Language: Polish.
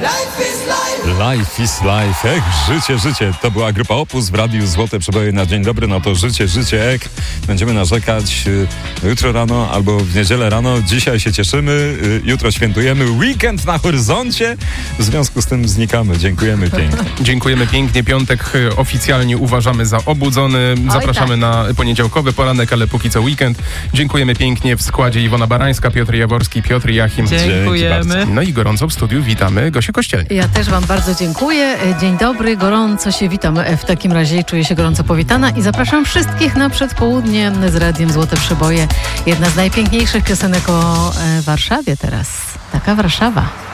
Life is life, życie. To była grupa Opus w Radiu Złote Przeboje na dzień dobry. No to życie, będziemy narzekać jutro rano albo w niedzielę rano. Dzisiaj się cieszymy, jutro świętujemy. Weekend na horyzoncie, w związku z tym znikamy. Dziękujemy pięknie. Dziękujemy pięknie. Piątek oficjalnie uważamy za obudzony. Zapraszamy na poniedziałkowy poranek, ale póki co weekend. Dziękujemy pięknie. W składzie Iwona Barańska, Piotr Jaworski, Piotr Jachim. Dziękujemy. No i gorąco w studiu witamy Gosię Kościelnik. Ja też wam bardzo dziękuję. Dzień dobry, gorąco się witam. W takim razie czuję się gorąco powitana i zapraszam wszystkich na przedpołudnie z Radiem Złote Przeboje. Jedna z najpiękniejszych piosenek o Warszawie teraz. Taka Warszawa.